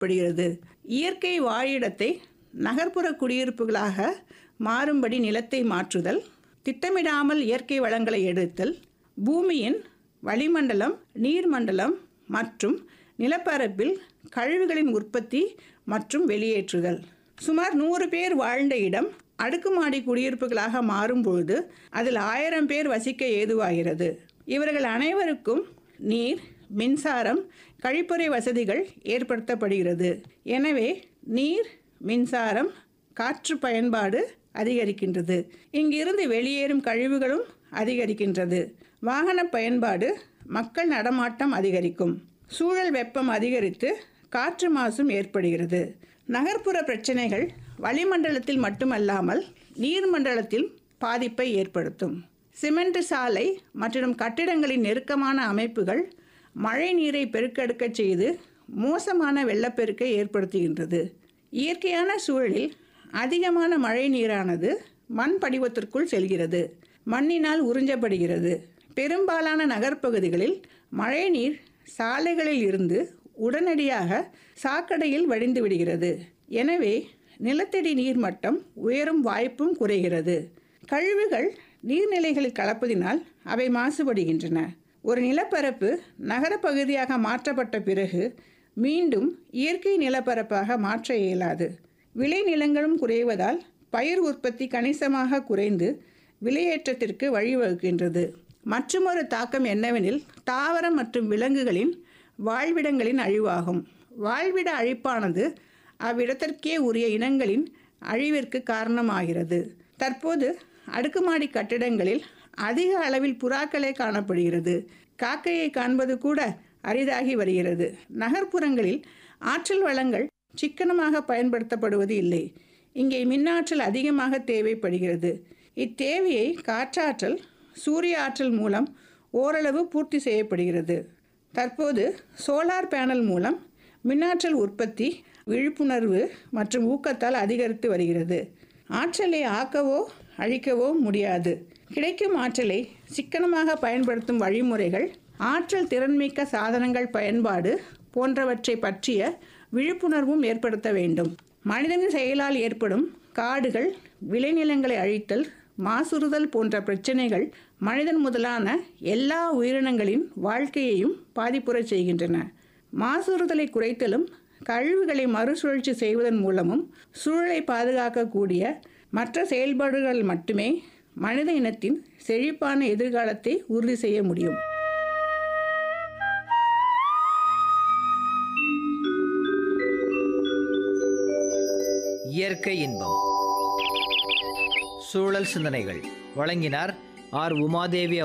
படுகிறது. இயற்கை வாழிடத்தை நகர்ப்புற குடியிருப்புகளாக மாறும்படி நிலத்தை மாற்றுதல், திட்டமிடாமல் இயற்கை வளங்களை எடுத்தல், பூமியின் வளிமண்டலம், நீர்மண்டலம் மற்றும் நிலப்பரப்பில் கழிவுகளின் உற்பத்தி மற்றும் வெளியேற்றுதல். சுமார் 100 பேர் வாழ்ந்த இடம் அடுக்குமாடி குடியிருப்புகளாக மாறும்போது அதில் 1000 பேர் வசிக்க ஏதுவாகிறது. இவர்கள் அனைவருக்கும் நீர், மின்சாரம், கழிப்பறை வசதிகள் ஏற்படுத்தப்படுகிறது. எனவே நீர், மின்சாரம், காற்று பயன்பாடு அதிகரிக்கின்றது. இங்கிருந்து வெளியேறும் கழிவுகளும் அதிகரிக்கின்றது. வாகன பயன்பாடு, மக்கள் நடமாட்டம் அதிகரிக்கும். சூழல் வெப்பம் அதிகரித்து காற்று மாசும் ஏற்படுகிறது. நகர்ப்புற பிரச்சனைகள் வளிமண்டலத்தில் மட்டுமல்லாமல் நீர்மண்டலத்தில் பாதிப்பை ஏற்படுத்தும். சிமெண்ட் சாலை மற்றும் கட்டிடங்களின் நெருக்கமான அமைப்புகள் மழை நீரை பெருக்கெடுக்கச் செய்து மோசமான வெள்ளப்பெருக்கை ஏற்படுத்துகின்றது. இயற்கையான சூழலில் அதிகமான மழை நீரானது மண் படிவத்திற்குள் செல்கிறது, மண்ணினால் உறிஞ்சப்படுகிறது. பெரும்பாலான நகர்ப்பகுதிகளில் மழை நீர் சாலைகளில் இருந்து உடனடியாக சாக்கடையில் வடிந்து விடுகிறது. எனவே நிலத்தடி நீர் மட்டம் உயரும் வாய்ப்பும் குறைகிறது. கழிவுகள் நீர்நிலைகளில் கலப்பதினால் அவை மாசுபடுகின்றன. ஒரு நிலப்பரப்பு நகரப்பகுதியாக மாற்றப்பட்ட பிறகு மீண்டும் இயற்கை நிலப்பரப்பாக மாற்ற இயலாது. விளைநிலங்களும் குறைவதால் பயிர் உற்பத்தி கணிசமாக குறைந்து விலையேற்றத்திற்கு வழிவகுக்கின்றது. மற்றுமொரு தாக்கம் என்னவெனில் தாவரம் மற்றும் விலங்குகளின் வாழ்விடங்களின் அழிவாகும். வாழ்விட அழிப்பானது அவ்விடத்திற்கே உரிய இனங்களின் அழிவிற்கு காரணமாகிறது. தற்போது அடுக்குமாடி கட்டிடங்களில் அதிக அளவில் புறாக்களே காணப்படுகிறது. காக்கையை காண்பது கூட அரிதாகி வருகிறது. நகர்ப்புறங்களில் ஆற்றல் வளங்கள் சிக்கனமாக பயன்படுத்தப்படுவது இல்லை. இங்கே மின்னாற்றல் அதிகமாக தேவைப்படுகிறது. இத்தேவையை காற்றாற்றல், சூரிய ஆற்றல் மூலம் ஓரளவு பூர்த்தி செய்யப்படுகிறது. தற்போது சோலார் பேனல் மூலம் மின்னாற்றல் உற்பத்தி விழிப்புணர்வு மற்றும் ஊக்கத்தால் அதிகரித்து வருகிறது. ஆற்றலை ஆக்கவோ அழிக்கவோ முடியாது. கிடைக்கும் ஆற்றலை சிக்கனமாக பயன்படுத்தும் வழிமுறைகள், ஆற்றல் திறன்மிக்க சாதனங்கள் பயன்பாடு போன்றவற்றை பற்றிய விழிப்புணர்வும் ஏற்படுத்த வேண்டும். மனிதனின் செயலால் ஏற்படும் காடுகள், விளைநிலங்களை அழித்தல், மாசுறுதல் போன்ற பிரச்சனைகள் மனிதன் முதலான எல்லா உயிரினங்களின் வாழ்க்கையையும் பாதிப்புறச் செய்கின்றன. மாசுறுதலை குறைத்தலும் கழிவுகளை மறுசுழற்சி செய்வதன் மூலமும் சூழலை பாதுகாக்கக்கூடிய மற்ற செயல்பாடுகள் மட்டுமே மனித இனத்தின் செழிப்பான எதிர்காலத்தை உறுதி செய்ய முடியும். இயற்கை இன்பம். சூழல் சிந்தனைகள் வழங்கினார் ஆர். உமாதேவி